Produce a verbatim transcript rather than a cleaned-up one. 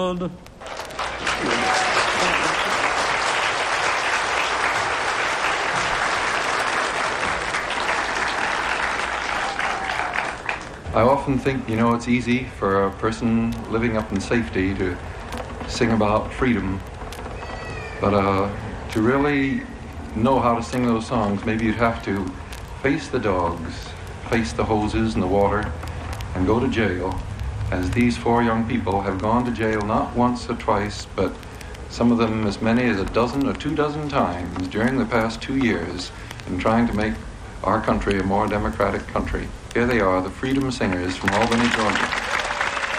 I often think, you know, it's easy for a person living up in safety to sing about freedom, but uh, to really know how to sing those songs, maybe you'd have to face the dogs, face the hoses and the water, and go to jail, as these four young people have gone to jail not once or twice, but some of them as many as a dozen or two dozen times during the past two years in trying to make our country a more democratic country. Here they are, the Freedom Singers from Albany, Georgia.